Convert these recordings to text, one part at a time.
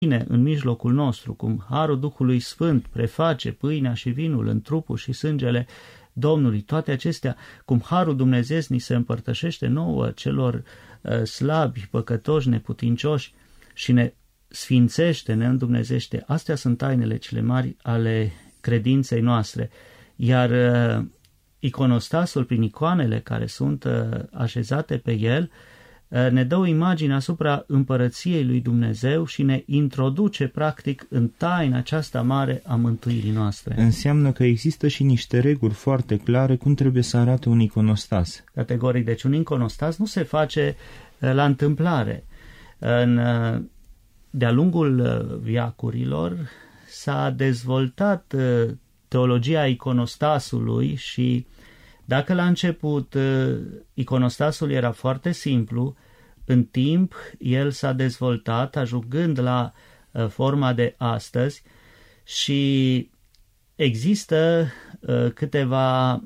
în mijlocul nostru, cum harul Duhului Sfânt preface pâinea și vinul în trupul și sângele Domnului, toate acestea, cum harul Dumnezeu ni se împărtășește nouă, celor slabi, păcătoși, neputincioși, și ne sfințește, ne îndumnezește. Astea sunt tainele cele mari ale credinței noastre. Iar iconostasul, prin icoanele care sunt așezate pe el, ne dă o imagine asupra împărăției lui Dumnezeu și ne introduce practic în taina aceasta mare a mântuirii noastre. Înseamnă că există și niște reguli foarte clare cum trebuie să arate un iconostas. Categoric, deci un iconostas nu se face la întâmplare. De-a lungul veacurilor s-a dezvoltat teologia iconostasului și dacă la început iconostasul era foarte simplu, în timp el s-a dezvoltat ajungând la forma de astăzi și există câteva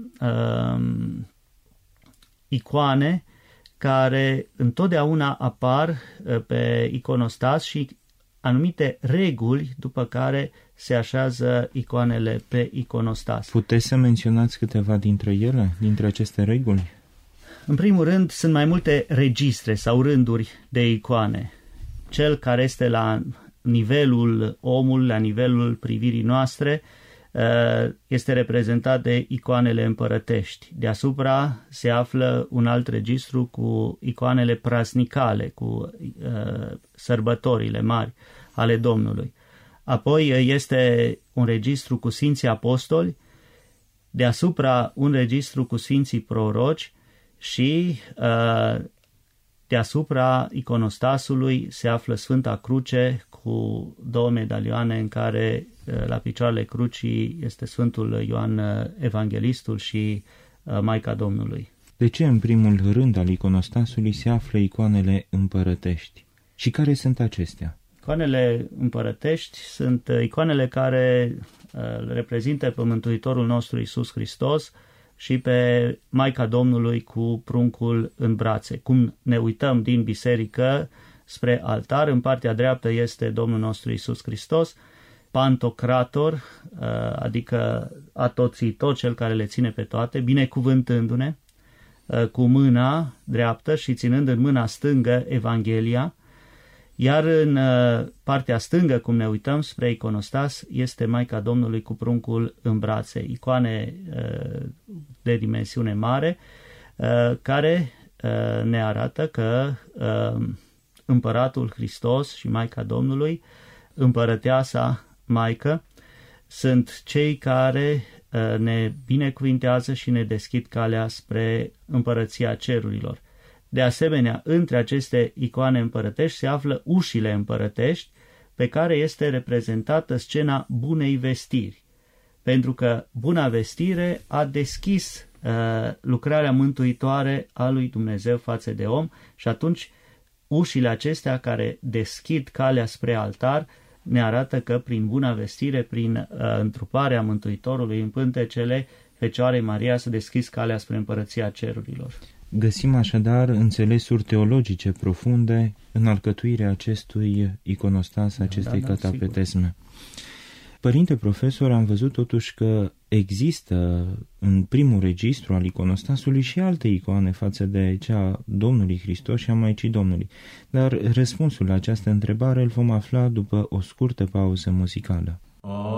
icoane care întotdeauna apar pe iconostas și anumite reguli după care se așează icoanele pe iconostas. Puteți să menționați câteva dintre ele, dintre aceste reguli? În primul rând, sunt mai multe registre sau rânduri de icoane. Cel care este la nivelul omului, la nivelul privirii noastre, este reprezentat de icoanele împărătești. Deasupra se află un alt registru cu icoanele praznicale, cu sărbătorile mari ale Domnului. Apoi este un registru cu Sfinții Apostoli, deasupra un registru cu Sfinții Proroci și deasupra iconostasului se află Sfânta Cruce cu două medalioane în care la picioarele crucii este Sfântul Ioan Evanghelistul și Maica Domnului. De ce în primul rând al iconostasului se află icoanele împărătești? Și care sunt acestea? Icoanele împărătești sunt icoanele care reprezintă pe Mântuitorul nostru Iisus Hristos și pe Maica Domnului cu pruncul în brațe. Cum ne uităm din biserică spre altar, în partea dreaptă este Domnul nostru Iisus Hristos, Pantocrator, adică atoțitor, cel care le ține pe toate, binecuvântându-ne cu mâna dreaptă și ținând în mâna stângă Evanghelia, iar în partea stângă, cum ne uităm spre iconostas, este Maica Domnului cu pruncul în brațe, icoane de dimensiune mare, care ne arată că Împăratul Hristos și Maica Domnului, împărăteasa Maică, sunt cei care ne binecuvintează și ne deschid calea spre împărăția cerurilor. De asemenea, între aceste icoane împărătești se află ușile împărătești, pe care este reprezentată scena bunei vestiri, pentru că buna vestire a deschis lucrarea mântuitoare a lui Dumnezeu față de om și atunci ușile acestea care deschid calea spre altar ne arată că prin buna vestire, prin întruparea Mântuitorului în pântecele Fecioarei Maria s-a deschis calea spre împărăția cerurilor. Găsim așadar înțelesuri teologice profunde în alcătuirea acestui iconostas, acestei catapetesme. Părinte profesor, am văzut totuși că există în primul registru al iconostasului și alte icoane față de cea a Domnului Hristos și a Maicii Domnului, dar răspunsul la această întrebare îl vom afla după o scurtă pauză muzicală.